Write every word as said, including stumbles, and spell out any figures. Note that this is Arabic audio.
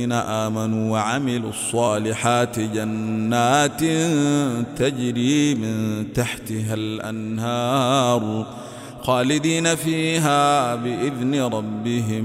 آمنوا وعملوا الصالحات جنات تجري من تحتها الأنهار خالدين فيها بإذن ربهم